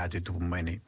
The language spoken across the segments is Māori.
te tupu mai nei.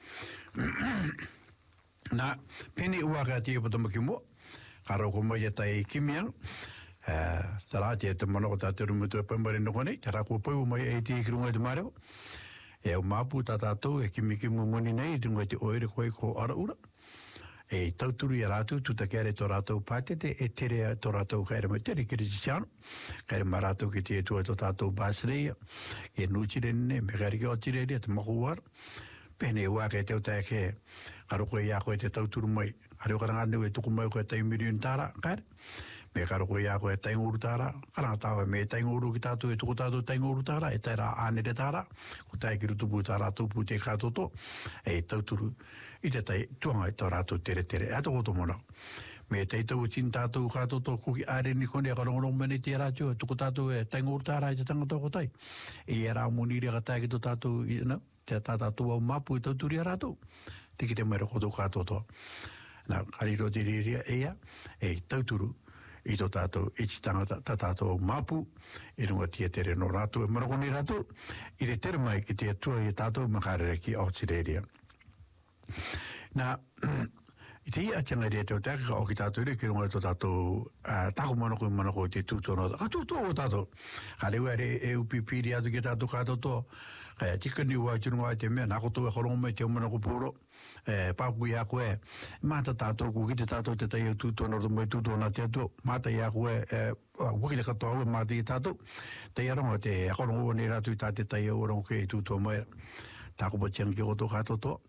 Nā, pene ua ka tia patamaki mo, karo ko mai tai kimiang, tara tia te mana ko tāturu mutu e pambare no konei, tara ko pau mai e tia kirunga te mareo, e o māpu tā tātou e kimikimu moni nei, runga te oere koe ko ara ura, e tauturu i rātou, tuta kere tō rātou pātete, e tere tō rātou kaere mai tere kere tisiano, kaere ma rātou ki te tua tō tātou bāsireia, e nūtirene, me kare ki o tireria, te mahuara, pene ua ke teo tae ke karo koe ia koe te tauturu mai karo karanga neu e tuku mai koe tai milion tāra kaere me karo koe ia koe tai nguru tāra karanga tāwe me tai nguru ki tātou e tuku tātou tai nguru tāra e tai rā ānere tāra ko tai ki rutupu tāra tupu te kātoto e tauturu i te tai tuanga i tō rātou tere tere ato koto mona me tai tau tin tātou kātoto kuki āre ni kone karongorong mene te rātio e tuku tātou e tai nguru tāra i te tangata ko tai e rā muniri ka tai ki tō tātou i nau te tātou au mapu i tauturi a rātou. Tiki te mera koto kātoto. Nā, kariro te riria ea, e tauturu i tō tātou, i ti tangata tātou au mapu, i runga tia tere no rātou, e marakoni rātou, i te tere mai ki te atua i tātou makarere ki Aotearoa. Nā, i te ia tanga rea teo teka o ki tātou ere, ki runga tō tātou tāko manako i te tūtono. Ka tūtono o tātou. Ka rewa e upipiri atu ki tātou kātoto. Kaya tikani ua i runga i te mea, nako tō e horongo mai te manako pūro. Pāpu i a koe, māta tātou ku ki te tātou te tai au tūtono, mai tūtono te atu. Māta i a koe, waki te katoa ua māta i tātou. Te aronga te horongo ni rātu i tā te tai au orongo ki tūtono mai. Tāko pa tiang ki koto kātoto.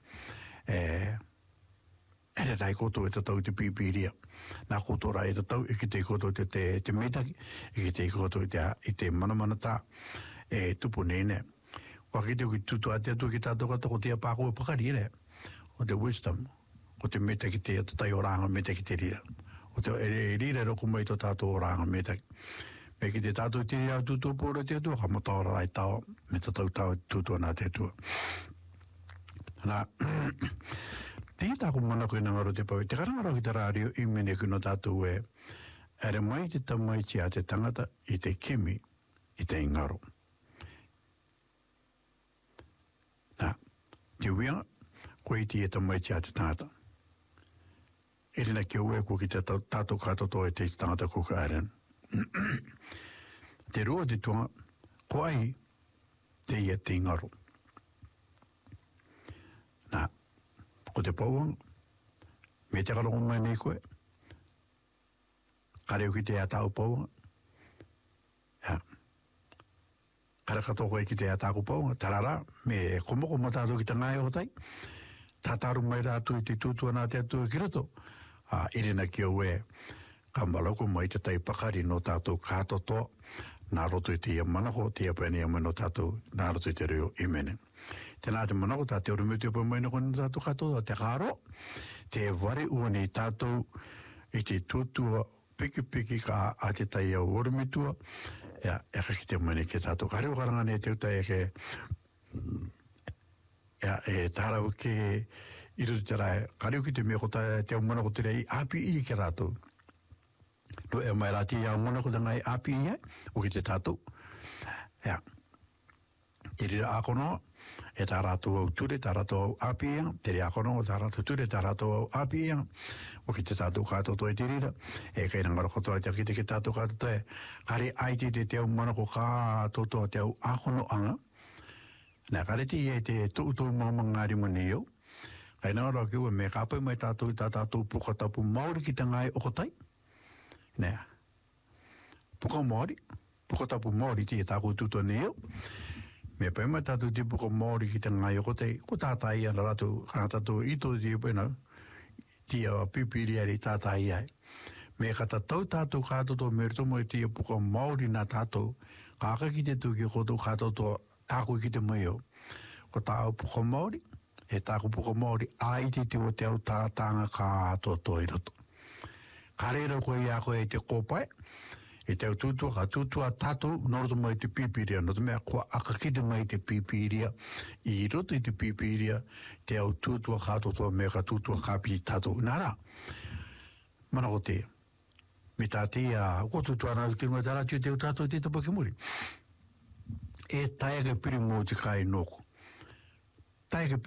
Ere rai koto e tatau te pipiria. Nā koto rai e tatau, e ki te koto te metaki, e ki te koto i te manamanata, e tupu nene. Waki te ki tutu ate atu ki tātou kata ko te apako e pakari ere. O te wisdom, o te metaki te tatai oranga metaki te rira. O te rira roko mai to tātou oranga metaki. Me ki te tātou te rira tutu pōra te atua, ka motaora rai tau, me tatau tau tutu anā te atua. Nā, te tāko mana koe ngaro te pau, te karangaro ki te rārio i mene kuno tātou e, ere mai te tamai ti a te tangata i te kimi i te ngaro. Nā, te uia, koe ti e tamai ti a te tangata. E rina ki ue ko ki te tātou kātoto e te tangata kuka aren. Te rua te tuanga, ko ai te ia te ngaro. Nā, ko te pauang, me te karongo mai nei koe, kareo ki te atau pauang, kare katoko e ki te atau pauang, tarara, me komoko matatu ki te ngai o tai, tataru mai rātu i te tūtua nā te atu ki rato, irina ki o we, ka malauko mai te tai pakari no tātou kātoto, nā roto i te ia manako, te ia pēne ia mai no tātou, nā roto i te reo i mene. Tēnā te manako tā te orumeti o pēmai no kone tātou katoa, te kāro, te ware ua nei tātou i te tūtua piki ka a te tai au orumetua, e ka ki te mene ke tātou. Ka reo karanga nei te utai e ke, e tārau ke iru te rai, ka reo ki te mea ko te au manako te rei api i ke rātou. No e mai rāti au manako te ngai api i o ki te tātou. Te rira ākonoa, e tā rātou au ture, tā rātou au apiang, te rea kono, tā rātou ture, tā rātou au apiang, o ki te tātou kātoto e te rira, e kei rangaro kotoa te ki te tātou kātoto e, kare aite te au manako kātoto te au ākono anga, nā kare te i e te tūtou mamangari mani iau, kai nā rā kiua me kāpai mai tātou pukatapu Māori ki te ngai okotai, nā, puka Māori, pukatapu Māori te tākou tūtou ni iau, me pai mai tātou te puka Māori ki te ngai okotai, ko tātai ana rātou, kana tātou ito te pēnau, tia pipiri ari tātai ai. Me kata tātou kātoto me ritomo i tia puka Māori nā tātou, kāka ki te tūki koto kātoto tāko ki te mai au. Ko tāu puka Māori, e tāko puka Māori, ai te o te au tātanga kātoto i roto. Ka reira koe ia koe te kōpai, e te au tūtua, ka tūtua tātou, noroto mai te pipiria, noto mea kua akakite mai te pipiria, i roto i te pipiria, te au tūtua kātotoa mea ka tūtua kāpi tātou. Nara, mana ko te, me tā te ko tūtua nā te ngā tarātiu te au tātou te tapaki muri. E taega piri mō te kai noko. Taega